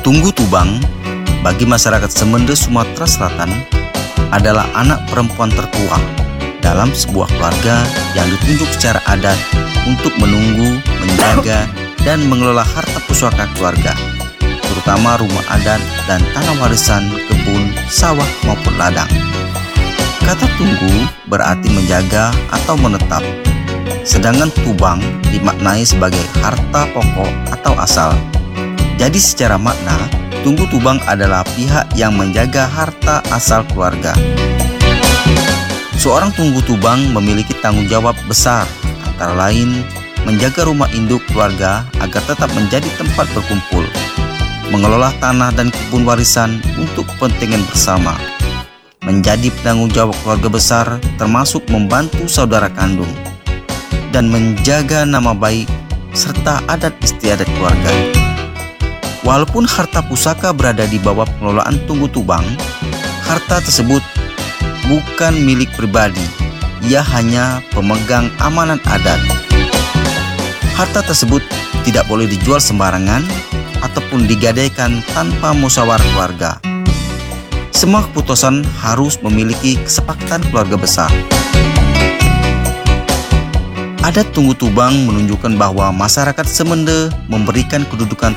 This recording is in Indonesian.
Tunggu Tubang bagi masyarakat Semende Sumatera Selatan adalah anak perempuan tertua dalam sebuah keluarga yang ditunjuk secara adat untuk menunggu, menjaga, dan mengelola harta pusaka keluarga, terutama rumah adat dan tanah warisan, kebun, sawah maupun ladang. Kata tunggu berarti menjaga atau menetap, sedangkan tubang dimaknai sebagai harta pokok atau asal. Jadi secara makna, tunggu tubang adalah pihak yang menjaga harta asal keluarga. Seorang tunggu tubang memiliki tanggung jawab besar, antara lain menjaga rumah induk keluarga agar tetap menjadi tempat berkumpul, mengelola tanah dan kebun warisan untuk kepentingan bersama, menjadi penanggung jawab keluarga besar termasuk membantu saudara kandung, dan menjaga nama baik serta adat istiadat keluarga. Walaupun harta pusaka berada di bawah pengelolaan tunggu tubang, harta tersebut bukan milik pribadi, ia hanya pemegang amanat adat. Harta tersebut tidak boleh dijual sembarangan ataupun digadaikan tanpa musyawarah keluarga. Semua keputusan harus memiliki kesepakatan keluarga besar. Adat tunggu tubang menunjukkan bahwa masyarakat Semende memberikan kedudukan